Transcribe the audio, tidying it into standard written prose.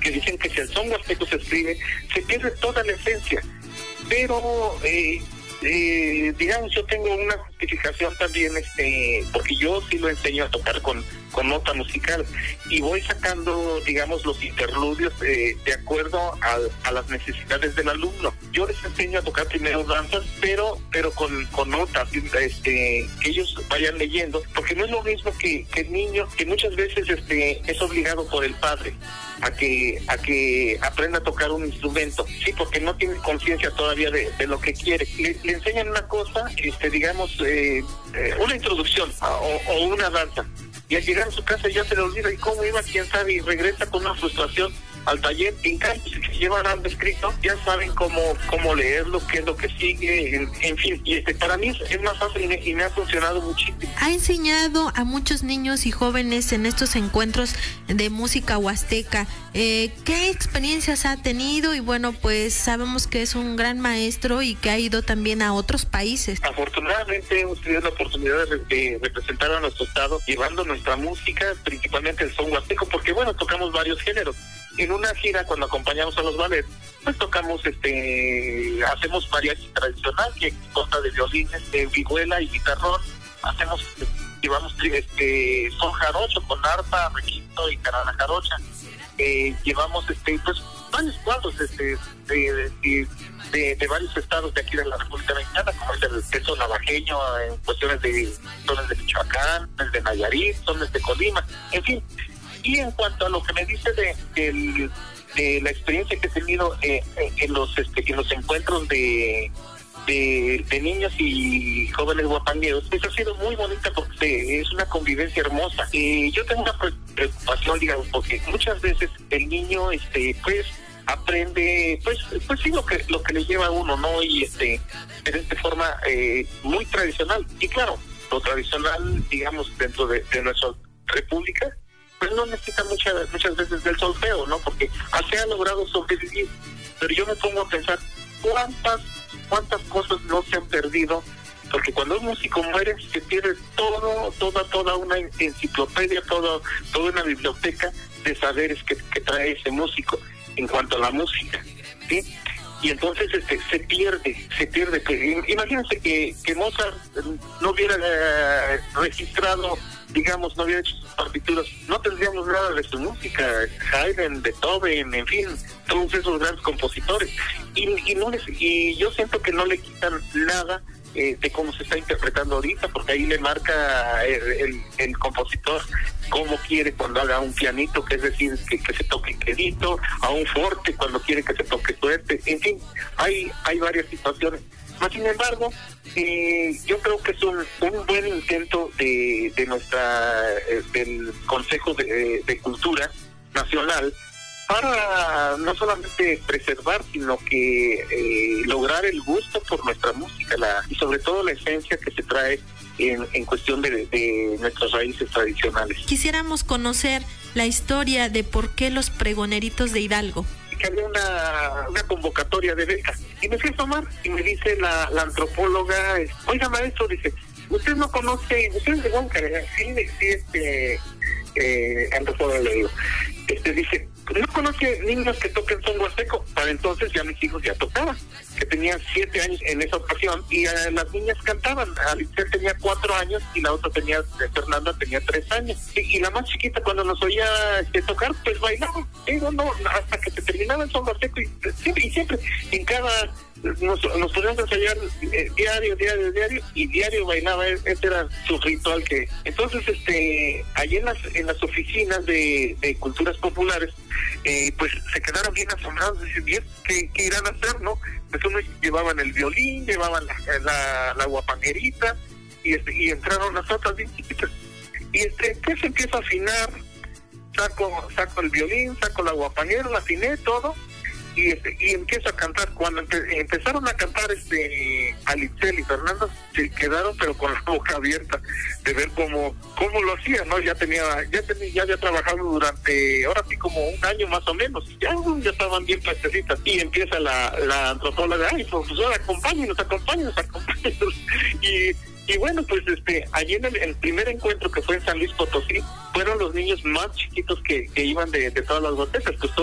que dicen que si el son huasteco se escribe, se pierde toda la esencia. Pero digamos, yo tengo una justificación también, porque yo sí lo enseño a tocar con nota musical y voy sacando, digamos, los interludios de acuerdo a las necesidades del alumno. Yo les enseño a tocar primero danzas, pero con notas, que ellos vayan leyendo, porque no es lo mismo que el niño, que muchas veces es obligado por el padre a que aprenda a tocar un instrumento, sí, porque no tiene conciencia todavía de lo que quiere. Le enseñan una cosa, digamos, una introducción o una danza, y al llegar a su casa ya se le olvida y cómo iba, quién sabe, y regresa con una frustración al taller. En cambio, si llevan algo escrito, ya saben cómo leerlo, qué es lo que sigue, en fin, y para mí es más fácil y me ha funcionado muchísimo. Ha enseñado a muchos niños y jóvenes en estos encuentros de música huasteca. ¿Qué experiencias ha tenido? Y bueno, pues sabemos que es un gran maestro y que ha ido también a otros países. Afortunadamente hemos tenido la oportunidad de representar a nuestro estado, llevando nuestra música, principalmente el son huasteco, porque bueno, tocamos varios géneros. En una gira, cuando acompañamos a los ballets, pues tocamos, hacemos mariachi tradicional, que consta de violines, de vihuela y guitarrón. Llevamos son jarocho con arpa, requinto y carana jarocha. Llevamos, pues, varios cuadros, de varios estados de aquí de la República Mexicana, como es el queso navajeño, en cuestiones de sones de Michoacán, sones de Nayarit, sones de Colima, en fin. Y en cuanto a lo que me dice de la experiencia que he tenido en los encuentros de niños y jóvenes huapangueros, pues ha sido muy bonita porque es una convivencia hermosa. Yo tengo una preocupación, digamos, porque muchas veces el niño pues aprende pues sí lo que le lleva a uno, ¿no? Y de forma muy tradicional. Y claro, lo tradicional, digamos, dentro de nuestra república, pues no necesita muchas veces del solfeo, ¿no? Porque así ha logrado sobrevivir. Pero yo me pongo a pensar cuántas cosas no se han perdido, porque cuando un músico muere se pierde toda una enciclopedia, toda una biblioteca de saberes que trae ese músico en cuanto a la música, ¿sí? Y entonces se pierde. Imagínense que Mozart no hubiera registrado, digamos, no hubiera hecho sus partituras, no tendríamos nada de su música. Haydn, Beethoven, en fin, todos esos grandes compositores. Y yo siento que no le quitan nada de cómo se está interpretando ahorita, porque ahí le marca el compositor cómo quiere cuando haga un pianito, que es decir, que se toque quedito, a un forte cuando quiere que se toque fuerte, en fin, hay varias situaciones. Mas, sin embargo, yo creo que es un buen intento de del Consejo de Cultura Nacional para no solamente preservar, sino que lograr el gusto por nuestra música y sobre todo la esencia que se trae en cuestión de nuestras raíces tradicionales. Quisiéramos conocer la historia de por qué los pregoneritos de Hidalgo. Que había una convocatoria de becas y me fui a tomar y me dice la antropóloga, oiga maestro, dice, usted no conoce, usted es de Huancayo, sí, antropóloga le digo, dice, no conoce niños que toquen son huasteco. Para entonces ya mis hijos ya tocaban, que tenían 7 años en esa ocasión, y las niñas cantaban. Alicia tenía 4 años y la otra Fernanda tenía 3 años, y la más chiquita cuando nos oía tocar, pues bailaba, no, hasta que se terminaba el son huasteco, y siempre en cada nos podíamos ensayar diario, y diario bailaba. Ese era su ritual. Entonces allí en las oficinas de culturas populares, pues se quedaron bien asombrados, bien, ¿qué irán a hacer, no? Pues uno llevaban el violín, llevaban la guapanguerita, y entraron las otras bien chiquitas, y pues empiezo a afinar, saco el violín, saco la guapanguera, la afiné todo, y empiezo a cantar. Cuando empezaron a cantar Alitzel y Fernanda, se quedaron pero con la boca abierta de ver cómo lo hacían, ¿no? Ya había trabajado durante, ahora sí, como un año más o menos, y ya estaban bien prestecitas. Y empieza la antropóloga, ay, profesor, acompáñenos. Y bueno, pues allí en el primer encuentro, que fue en San Luis Potosí, fueron los niños más chiquitos que iban de todas las huastecas, pues